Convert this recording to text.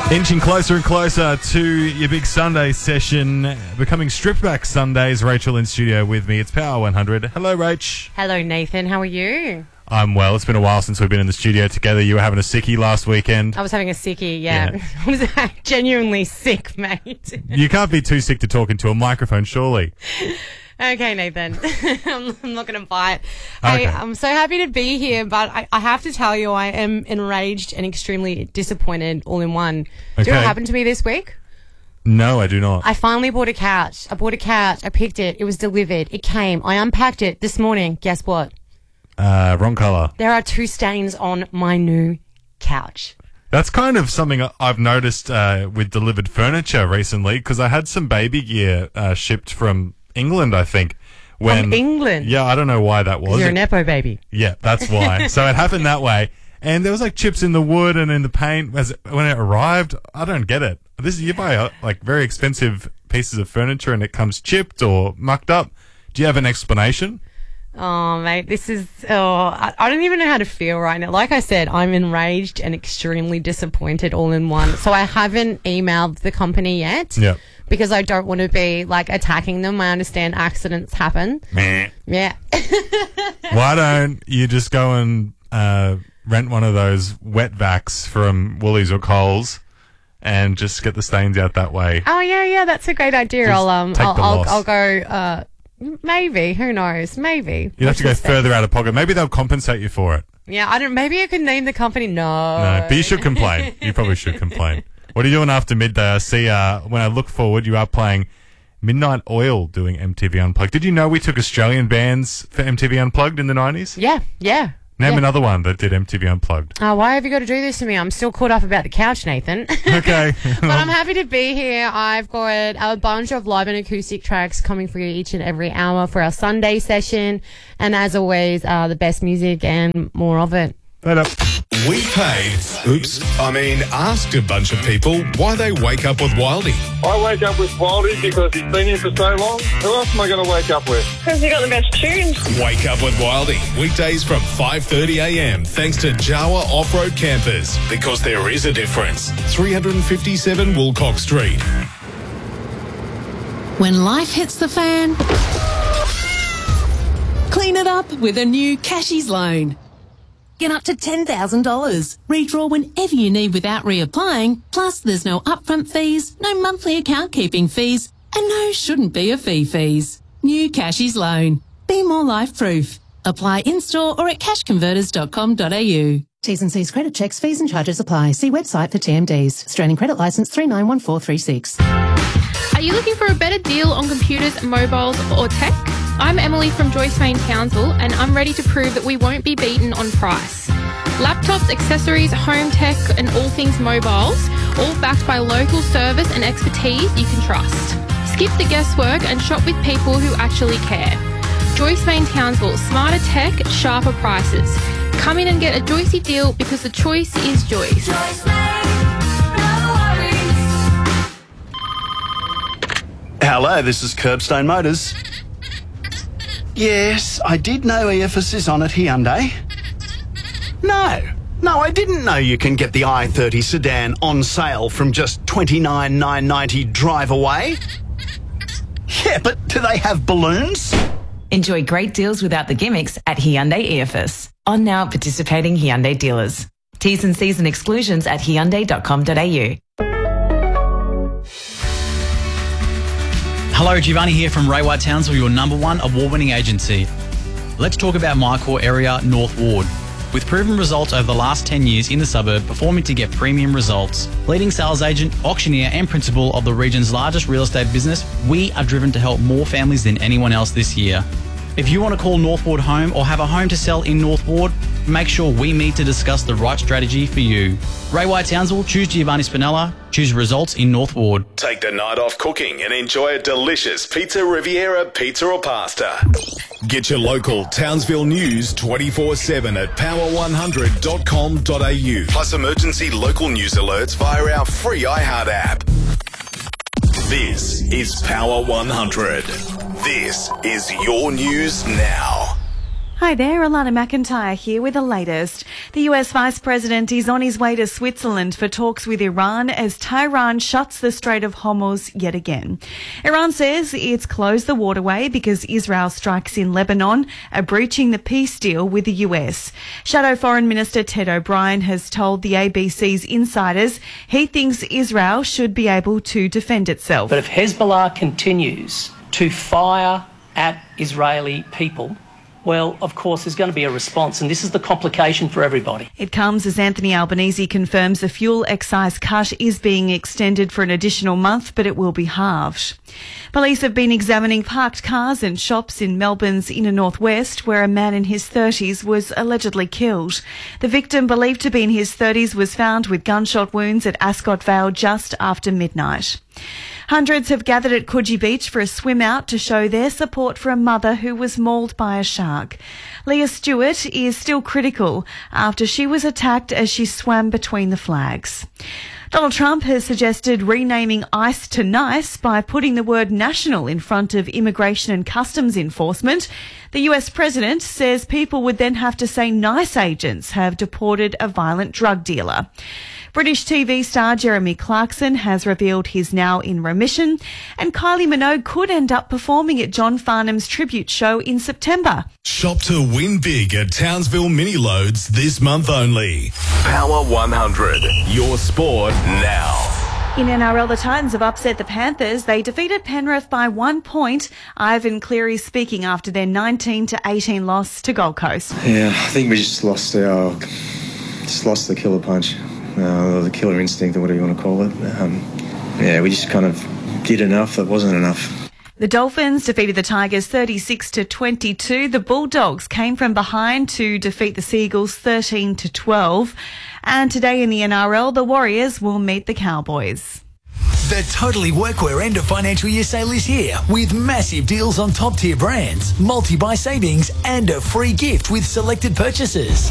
Inching closer and closer to your big Sunday session, becoming Stripped Back Sundays. Rachel in studio with me. It's Power 100. Hello, Rach. Hello, Nathan. How are you? I'm well. It's been a while since we've been in the studio together. You were having a sickie last weekend. I was having a sickie, yeah. I was genuinely sick, mate. You can't be too sick to talk into a microphone, surely. Okay, Nathan. I'm not going to bite. Okay. Hey, I'm so happy to be here, but I have to tell you, I am enraged and extremely disappointed all in one. Do you know what happened to me this week? No, I do not. I finally bought a couch. I bought a couch. I picked it. It was delivered. It came. I unpacked it this morning. Guess what? Wrong colour. There are 2 stains on my new couch. That's kind of something I've noticed with delivered furniture recently, because I had some baby gear shipped from England, I think. From England? Yeah, I don't know why that was. You're a Nepo baby. Yeah, that's why. So it happened that way. And there was like chips in the wood and in the paint when it arrived. I don't get it. You buy like very expensive pieces of furniture and it comes chipped or mucked up. Do you have an explanation? Oh, mate, this is... I don't even know how to feel right now. Like I said, I'm enraged and extremely disappointed all in one. So I haven't emailed the company yet. Yeah. Because I don't want to be, like, attacking them. I understand accidents happen. Meh. Yeah. Why don't you just go and rent one of those wet vacs from Woolies or Coles and just get the stains out that way? Oh, yeah, that's a great idea. Just I'll go... maybe. Who knows? Maybe. You'd have to go further out of pocket. Maybe they'll compensate you for it. Yeah, maybe I could name the company. No, but you should complain. You probably should complain. What are you doing after midday? I see when I look forward, you are playing Midnight Oil doing MTV Unplugged. Did you know we took Australian bands for MTV Unplugged in the 90s? Yeah. Name another one that did MTV Unplugged. Why have you got to do this to me? I'm still caught up about the couch, Nathan. Okay. But I'm happy to be here. I've got a bunch of live and acoustic tracks coming for you each and every hour for our Sunday session. And as always, the best music and more of it. Later. We asked a bunch of people why they wake up with Wildy. I wake up with Wildy because he's been here for so long. Who else am I going to wake up with? Because you got the best tunes. Wake up with Wildy. Weekdays from 5:30 a.m. thanks to Jawa Off-Road Campers. Because there is a difference. 357 Woolcock Street. When life hits the fan, clean it up with a new Cashies loan. Get up to $10,000. Redraw whenever you need without reapplying. Plus, there's no upfront fees, no monthly account keeping fees, and no shouldn't be a fees. New Cashies loan. Be more life-proof. Apply in-store or at cashconverters.com.au. T's and C's credit checks, fees and charges apply. See website for TMDs. Australian Credit Licence 391436. Are you looking for a better deal on computers, mobiles or tech? I'm Emily from Joyce Main Townsville and I'm ready to prove that we won't be beaten on price. Laptops, accessories, home tech and all things mobiles, all backed by local service and expertise you can trust. Skip the guesswork and shop with people who actually care. Joyce Main Townsville, smarter tech, sharper prices. Come in and get a Joycey deal because the choice is Joyce. Hello, this is Curbstone Motors. Yes, I did know EFS is on at Hyundai. No, I didn't know you can get the i30 sedan on sale from just $29,990 drive away. Yeah, but do they have balloons? Enjoy great deals without the gimmicks at Hyundai EFS. On now at participating Hyundai dealers. T's and C's and exclusions at hyundai.com.au. Hello, Giovanni here from Ray White Townsville, your #1 award-winning agency. Let's talk about my core area, North Ward. With proven results over the last 10 years in the suburb, performing to get premium results. Leading sales agent, auctioneer and principal of the region's largest real estate business, we are driven to help more families than anyone else this year. If you want to call North Ward home or have a home to sell in North Ward, make sure we meet to discuss the right strategy for you. Ray White Townsville, choose Giovanni Spinella, choose results in North Ward. Take the night off cooking and enjoy a delicious Pizza Riviera pizza or pasta. Get your local Townsville news 24/7 at power100.com.au. Plus emergency local news alerts via our free iHeart app. This is Power 100. This is your news now. Hi there, Alana McIntyre here with the latest. The US Vice President is on his way to Switzerland for talks with Iran as Tehran shuts the Strait of Hormuz yet again. Iran says it's closed the waterway because Israel strikes in Lebanon are breaching the peace deal with the US. Shadow Foreign Minister Ted O'Brien has told the ABC's Insiders he thinks Israel should be able to defend itself. But if Hezbollah continues to fire at Israeli people, well, of course, there's going to be a response, and this is the complication for everybody. It comes as Anthony Albanese confirms the fuel excise cut is being extended for an additional month, but it will be halved. Police have been examining parked cars and shops in Melbourne's inner northwest, where a man in his 30s was allegedly killed. The victim, believed to be in his 30s, was found with gunshot wounds at Ascot Vale just after midnight. Hundreds have gathered at Coogee Beach for a swim out to show their support for a mother who was mauled by a shark. Leah Stewart is still critical after she was attacked as she swam between the flags. Donald Trump has suggested renaming ICE to NICE by putting the word national in front of immigration and customs enforcement. The US president says people would then have to say NICE agents have deported a violent drug dealer. British TV star Jeremy Clarkson has revealed he's now in remission, and Kylie Minogue could end up performing at John Farnham's tribute show in September. Shop to win big at Townsville Mini Loads this month only. Power 100, your sport now. In NRL, the Titans have upset the Panthers. They defeated Penrith by 1 point. Ivan Cleary speaking after their 19-18 loss to Gold Coast. Yeah, I think we just lost the killer punch. The killer instinct, or whatever you want to call it. We just kind of did enough that wasn't enough. The Dolphins defeated the Tigers 36-22. The Bulldogs came from behind to defeat the Seagulls 13-12. And today in the NRL, the Warriors will meet the Cowboys. The Totally Workwear end of financial year sale is here with massive deals on top tier brands, multi-buy savings and a free gift with selected purchases.